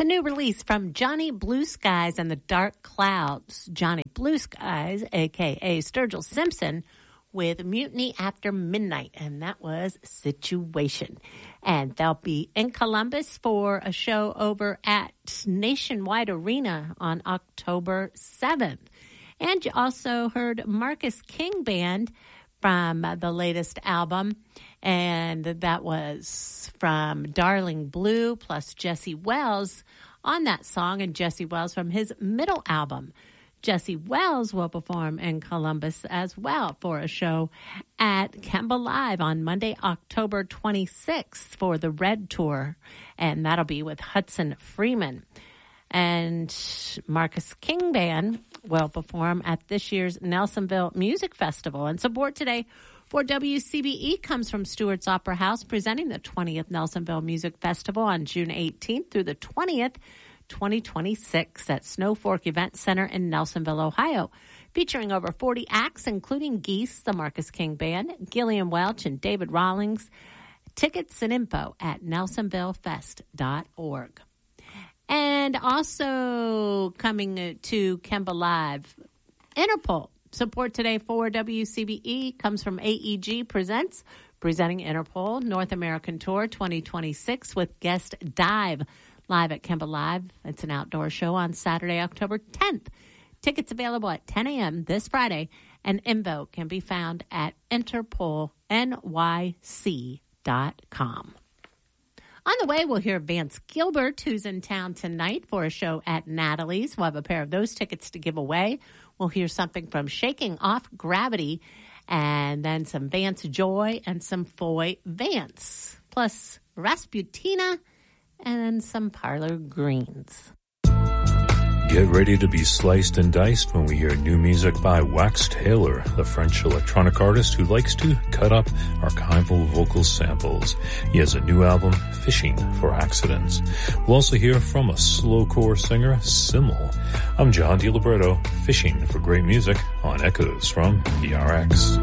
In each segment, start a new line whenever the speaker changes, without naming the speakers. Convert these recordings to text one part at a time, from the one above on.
new release from Johnny Blue Skies and the Dark Clouds. Johnny Blue Skies, a.k.a. Sturgill Simpson, with Mutiny After Midnight, and that was Situation. And they'll be in Columbus for a show over at Nationwide Arena on October 7th. And you also heard Marcus King Band from the latest album, and that was from Darling Blue plus Jesse Wells on that song, and Jesse Wells from his middle album. Jesse Wells will perform in Columbus as well for a show at Kemba Live on Monday, October 26th for the Red Tour, and that'll be with Hudson Freeman. And Marcus King Band will perform at this year's Nelsonville Music Festival. And support today for WCBE comes from Stewart's Opera House, presenting the 20th Nelsonville Music Festival on June 18th through the 20th, 2026 at Snow Fork Event Center in Nelsonville, Ohio, featuring over 40 acts, including Geese, the Marcus King Band, Gillian Welch, and David Rawlings. Tickets and info at nelsonvillefest.org. And also coming to Kemba Live, Interpol. Support today for WCBE comes from AEG Presents, presenting Interpol North American Tour 2026 with guest Dive live at Kemba Live. It's an outdoor show on Saturday, October 10th. Tickets available at 10 a.m. this Friday, and info can be found at interpolnyc.com. On the way, we'll hear Vance Gilbert, who's in town tonight for a show at Natalie's. We'll have a pair of those tickets to give away. We'll hear something from Shaking Off Gravity, and then some Vance Joy and some Foy Vance, plus Rasputina and some Parlor Greens.
Get ready to be sliced and diced when we hear new music by Wax Taylor, the French electronic artist who likes to cut up archival vocal samples. He has a new album, Fishing for Accidents. We'll also hear from a slowcore singer, Simmel. I'm John DiLibretto, fishing for great music on Echoes from PRX.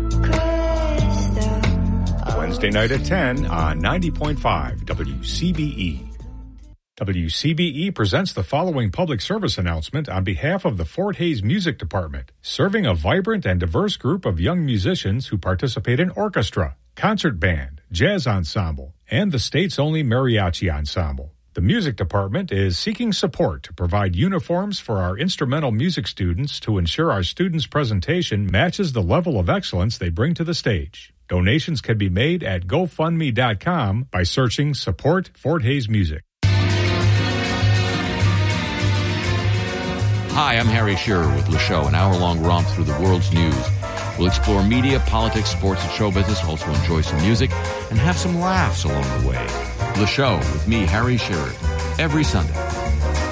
Wednesday night at 10 on 90.5 WCBE. WCBE presents the following public service announcement on behalf of the Fort Hays Music Department, serving a vibrant and diverse group of young musicians who participate in orchestra, concert band, jazz ensemble, and the state's only mariachi ensemble. The music department is seeking support to provide uniforms for our instrumental music students to ensure our students' presentation matches the level of excellence they bring to the stage. Donations can be made at GoFundMe.com by searching Support Fort Hays Music.
Hi, I'm Harry Shearer with Le Show, an hour-long romp through the world's news. We'll explore media, politics, sports, and show business, also enjoy some music, and have some laughs along the way. Le Show with me, Harry Shearer, every Sunday